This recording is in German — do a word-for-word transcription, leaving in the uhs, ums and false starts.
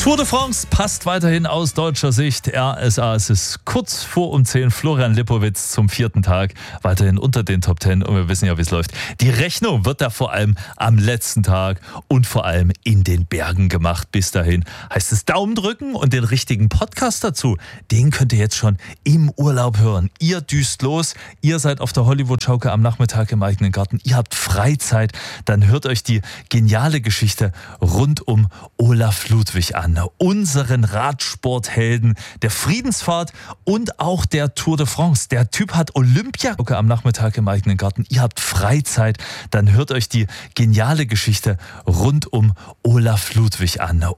Tour de France passt weiterhin aus deutscher Sicht. R S A, es ist kurz vor um zehn. Florian Lipowitz zum vierten Tag. Weiterhin unter den Top Ten und wir wissen ja, wie es läuft. Die Rechnung wird da vor allem am letzten Tag und vor allem in den Bergen gemacht. Bis dahin heißt es Daumen drücken und den richtigen Podcast dazu, den könnt ihr jetzt schon im Urlaub hören. Ihr düst los, ihr seid auf der Hollywood-Schaukel am Nachmittag im eigenen Garten, ihr habt Freizeit, dann hört euch die geniale Geschichte rund um Olaf Ludwig an. Unseren Radsporthelden der Friedensfahrt und auch der Tour de France. Der Typ hat Olympia am Nachmittag im eigenen Garten. Ihr habt Freizeit, dann hört euch die geniale Geschichte rund um Olaf Ludwig an.